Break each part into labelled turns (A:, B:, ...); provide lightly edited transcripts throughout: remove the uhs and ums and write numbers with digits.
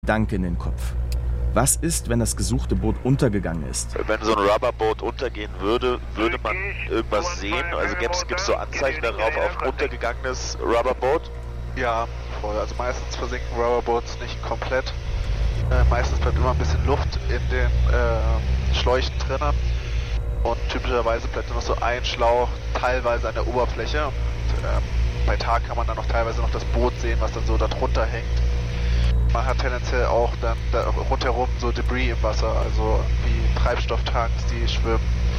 A: Gedanke in den Kopf. Was ist, wenn das gesuchte Boot untergegangen ist?
B: Wenn so ein Rubberboot untergehen würde, würde man irgendwas sehen? Also gibt's so Anzeichen darauf auf ein untergegangenes Rubberboot?
C: Ja, voll. Also meistens versinken Rubberboats nicht komplett. Meistens bleibt immer ein bisschen Luft in den Schläuchen drinnen. Und typischerweise bleibt nur noch so ein Schlauch teilweise an der Oberfläche. Und bei Tag kann man dann noch teilweise noch das Boot sehen, was dann so darunter hängt. Man hat tendenziell auch dann da rundherum so Debris im Wasser, also wie Treibstofftanks, die schwimmen.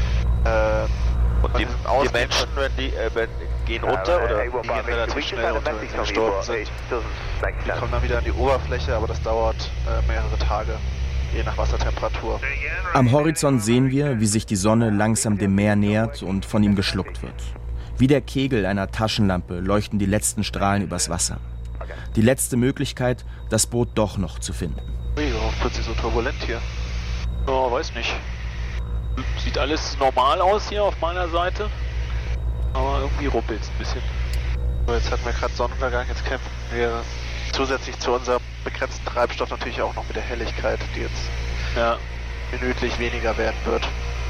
B: Und die Menschen, gehen runter oder?
C: Die gehen relativ schnell runter, wenn sie gestorben sind. Die kommen dann wieder an die Oberfläche, aber das dauert mehrere Tage, je nach Wassertemperatur.
A: Am Horizont sehen wir, wie sich die Sonne langsam dem Meer nähert und von ihm geschluckt wird. Wie der Kegel einer Taschenlampe leuchten die letzten Strahlen übers Wasser. Die letzte Möglichkeit, das Boot doch noch zu finden.
C: Ui, warum plötzlich so turbulent hier?
D: Oh, weiß nicht. Sieht alles normal aus hier auf meiner Seite. Aber irgendwie ruppelt es ein bisschen.
C: So, jetzt hatten wir gerade Sonnenuntergang, jetzt kämpfen wir zusätzlich zu unserem begrenzten Treibstoff natürlich auch noch mit der Helligkeit, die jetzt minütlich weniger werden wird.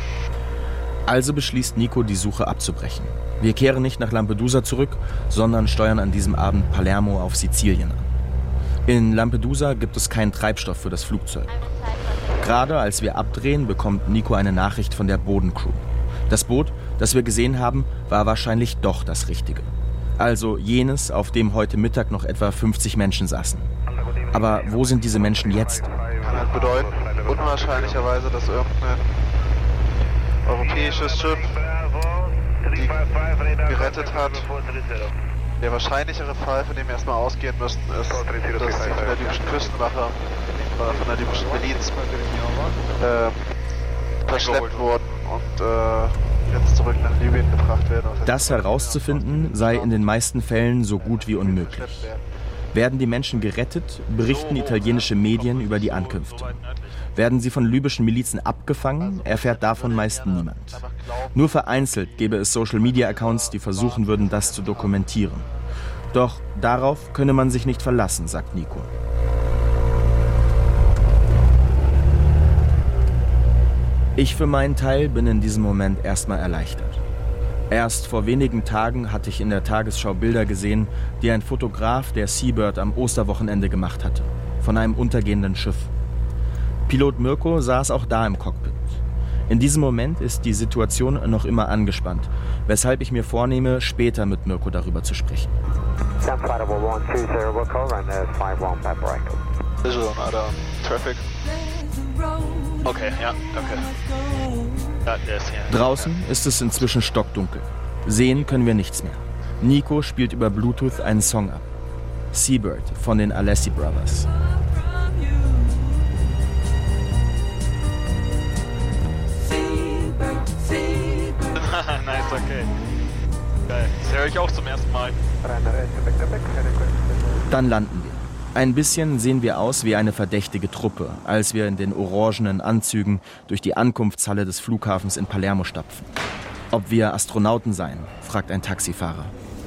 A: Also beschließt Nico, die Suche abzubrechen. Wir kehren nicht nach Lampedusa zurück, sondern steuern an diesem Abend Palermo auf Sizilien an. In Lampedusa gibt es keinen Treibstoff für das Flugzeug. Gerade als wir abdrehen, bekommt Nico eine Nachricht von der Bodencrew. Das Boot, das wir gesehen haben, war wahrscheinlich doch das Richtige. Also jenes, auf dem heute Mittag noch etwa 50 Menschen saßen. Aber wo sind diese Menschen jetzt?
C: Kann halt bedeuten, unwahrscheinlicherweise, dass irgendein europäisches Schiff die gerettet hat. Der wahrscheinlichere Fall, von dem wir erstmal ausgehen müssen, ist, dass sie von der libyschen Küstenwache oder von der libyschen Miliz verschleppt wurden und jetzt zurück nach Libyen gebracht werden.
A: Das herauszufinden sei in den meisten Fällen so gut wie unmöglich. Werden die Menschen gerettet, berichten italienische Medien über die Ankünfte. Werden sie von libyschen Milizen abgefangen, erfährt davon meist niemand. Nur vereinzelt gäbe es Social-Media-Accounts, die versuchen würden, das zu dokumentieren. Doch darauf könne man sich nicht verlassen, sagt Nico. Ich für meinen Teil bin in diesem Moment erstmal erleichtert. Erst vor wenigen Tagen hatte ich in der Tagesschau Bilder gesehen, die ein Fotograf der Seabird am Osterwochenende gemacht hatte, von einem untergehenden Schiff. Pilot Mirko saß auch da im Cockpit. In diesem Moment ist die Situation noch immer angespannt, weshalb ich mir vornehme, später mit Mirko darüber zu sprechen.
C: Visual on Radar. Traffic.
D: Okay, ja, danke. Ja, der ist hier.
A: Draußen ist es inzwischen stockdunkel. Sehen können wir nichts mehr. Nico spielt über Bluetooth einen Song ab. Seabird von den Alessi Brothers.
D: Nice, okay. Geil. Das höre ich auch zum ersten Mal.
A: Dann landen wir. Ein bisschen sehen wir aus wie eine verdächtige Truppe, als wir in den orangenen Anzügen durch die Ankunftshalle des Flughafens in Palermo stapfen. Ob wir Astronauten seien, fragt ein Taxifahrer.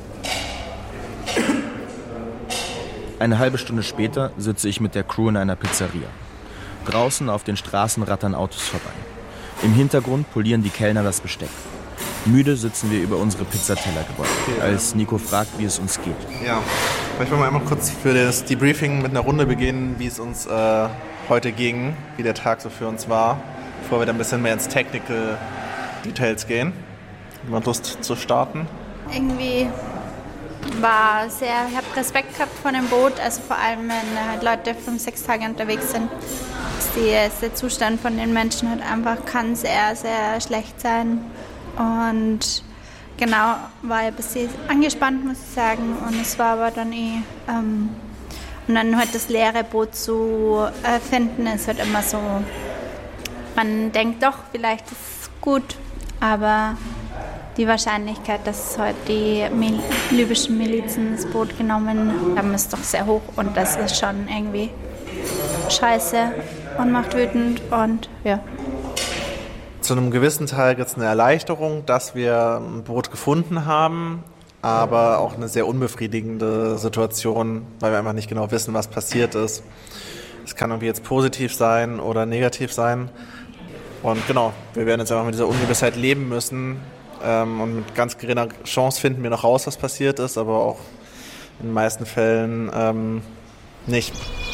A: Eine halbe Stunde später sitze ich mit der Crew in einer Pizzeria. Draußen auf den Straßen rattern Autos vorbei. Im Hintergrund polieren die Kellner das Besteck. Müde sitzen wir über unsere Pizzateller gebeugt, als Nico fragt, wie es uns geht.
E: Ja, vielleicht wollen wir einmal kurz für das Debriefing mit einer Runde beginnen, wie es uns heute ging, wie der Tag so für uns war, bevor wir dann ein bisschen mehr ins Technical Details gehen. Jemand Lust zu starten?
F: Irgendwie war ich habe Respekt gehabt vor dem Boot, also vor allem, wenn halt Leute 5-6 Tage unterwegs sind. Der Zustand von den Menschen halt einfach kann sehr, sehr schlecht sein. Und genau, war ein bisschen angespannt, muss ich sagen. Und es war aber dann und dann halt das leere Boot zu finden, ist halt immer so, man denkt doch, vielleicht ist es gut, aber die Wahrscheinlichkeit, dass heute die libyschen Milizen das Boot genommen haben, ist doch sehr hoch. Und das ist schon irgendwie scheiße und macht wütend und ja.
E: Zu einem gewissen Teil gibt es eine Erleichterung, dass wir ein Boot gefunden haben, aber auch eine sehr unbefriedigende Situation, weil wir einfach nicht genau wissen, was passiert ist. Es kann irgendwie jetzt positiv sein oder negativ sein. Und genau, wir werden jetzt einfach mit dieser Ungewissheit leben müssen und mit ganz geringer Chance finden wir noch raus, was passiert ist, aber auch in den meisten Fällen nicht.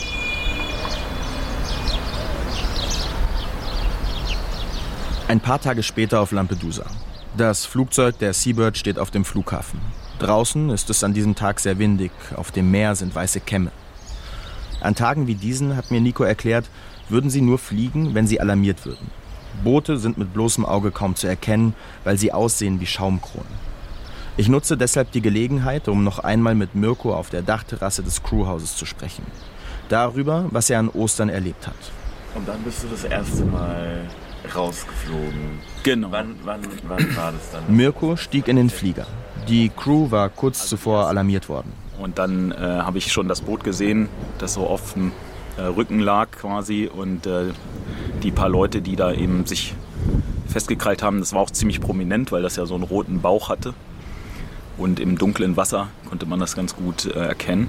A: Ein paar Tage später auf Lampedusa. Das Flugzeug der Seabird steht auf dem Flughafen. Draußen ist es an diesem Tag sehr windig, auf dem Meer sind weiße Kämme. An Tagen wie diesen, hat mir Nico erklärt, würden sie nur fliegen, wenn sie alarmiert würden. Boote sind mit bloßem Auge kaum zu erkennen, weil sie aussehen wie Schaumkronen. Ich nutze deshalb die Gelegenheit, um noch einmal mit Mirko auf der Dachterrasse des Crewhauses zu sprechen. Darüber, was er an Ostern erlebt hat.
G: Und dann bist du das erste Mal rausgeflogen.
D: Genau.
G: Wann war das dann?
A: Mirko stieg in den Flieger. Die Crew war kurz zuvor alarmiert worden.
H: Und dann habe ich schon das Boot gesehen, das so auf dem Rücken lag quasi. Und die paar Leute, die da eben sich festgekrallt haben, das war auch ziemlich prominent, weil das ja so einen roten Bauch hatte. Und im dunklen Wasser konnte man das ganz gut erkennen.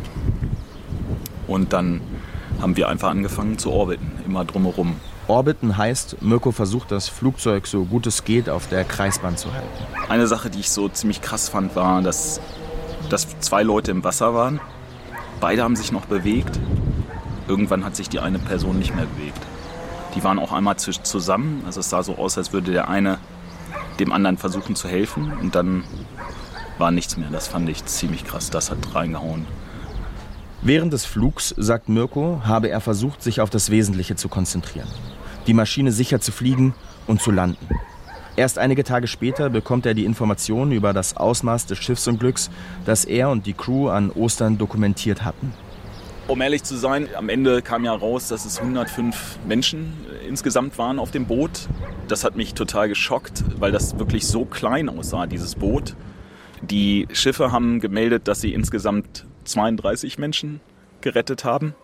H: Und dann haben wir einfach angefangen zu orbiten, immer drumherum.
A: Orbiten heißt, Mirko versucht, das Flugzeug so gut es geht auf der Kreisbahn zu halten.
H: Eine Sache, die ich so ziemlich krass fand, war, dass 2 Leute im Wasser waren. Beide haben sich noch bewegt. Irgendwann hat sich die eine Person nicht mehr bewegt. Die waren auch einmal zusammen. Also es sah so aus, als würde der eine dem anderen versuchen zu helfen. Und dann war nichts mehr. Das fand ich ziemlich krass. Das hat reingehauen.
A: Während des Flugs, sagt Mirko, habe er versucht, sich auf das Wesentliche zu konzentrieren. Die Maschine sicher zu fliegen und zu landen. Erst einige Tage später bekommt er die Informationen über das Ausmaß des Schiffsunglücks, das er und die Crew an Ostern dokumentiert hatten.
H: Um ehrlich zu sein, am Ende kam ja raus, dass es 105 Menschen insgesamt waren auf dem Boot. Das hat mich total geschockt, weil das wirklich so klein aussah, dieses Boot. Die Schiffe haben gemeldet, dass sie insgesamt 32 Menschen gerettet haben.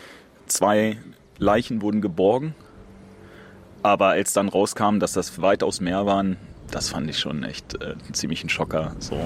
H: 2 Leichen wurden geborgen. Aber als dann rauskam, dass das weitaus mehr waren, das fand ich schon echt ziemlich ein Schocker. So.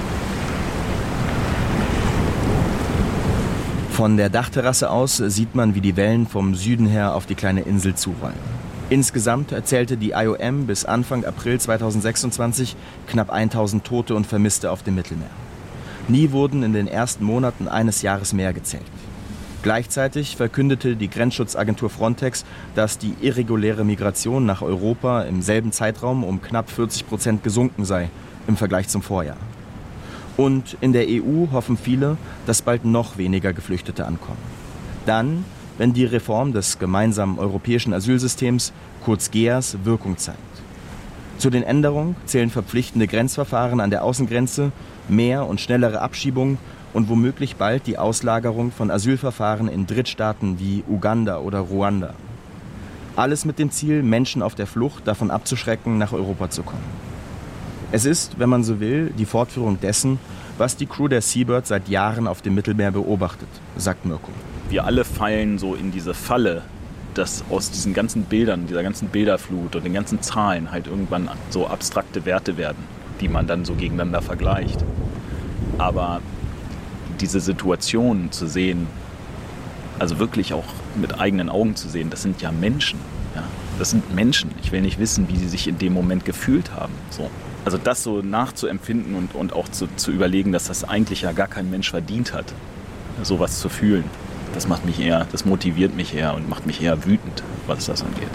A: Von der Dachterrasse aus sieht man, wie die Wellen vom Süden her auf die kleine Insel zurollen. Insgesamt erzählte die IOM bis Anfang April 2026 knapp 1000 Tote und Vermisste auf dem Mittelmeer. Nie wurden in den ersten Monaten eines Jahres mehr gezählt. Gleichzeitig verkündete die Grenzschutzagentur Frontex, dass die irreguläre Migration nach Europa im selben Zeitraum um knapp 40% gesunken sei im Vergleich zum Vorjahr. Und in der EU hoffen viele, dass bald noch weniger Geflüchtete ankommen. Dann, wenn die Reform des gemeinsamen europäischen Asylsystems, kurz GEAS, Wirkung zeigt. Zu den Änderungen zählen verpflichtende Grenzverfahren an der Außengrenze, mehr und schnellere Abschiebungen und womöglich bald die Auslagerung von Asylverfahren in Drittstaaten wie Uganda oder Ruanda. Alles mit dem Ziel, Menschen auf der Flucht davon abzuschrecken, nach Europa zu kommen. Es ist, wenn man so will, die Fortführung dessen, was die Crew der Seabird seit Jahren auf dem Mittelmeer beobachtet, sagt Mirko.
H: Wir alle fallen so in diese Falle, dass aus diesen ganzen Bildern, dieser ganzen Bilderflut und den ganzen Zahlen halt irgendwann so abstrakte Werte werden, die man dann so gegeneinander vergleicht. Aber diese Situation zu sehen, also wirklich auch mit eigenen Augen zu sehen, das sind ja Menschen. Ja? Das sind Menschen. Ich will nicht wissen, wie sie sich in dem Moment gefühlt haben. So. Also das so nachzuempfinden und auch zu überlegen, dass das eigentlich ja gar kein Mensch verdient hat, sowas zu fühlen. Das motiviert mich eher und macht mich eher wütend, was das angeht.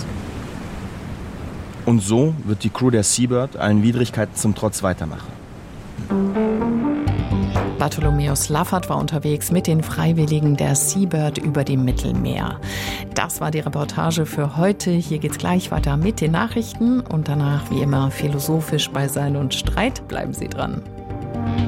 A: Und so wird die Crew der Seabird allen Widrigkeiten zum Trotz weitermachen.
I: Bartholomäus Laffert war unterwegs mit den Freiwilligen der Seabird über dem Mittelmeer. Das war die Reportage für heute. Hier geht's gleich weiter mit den Nachrichten und danach wie immer philosophisch bei Sein und Streit. Bleiben Sie dran.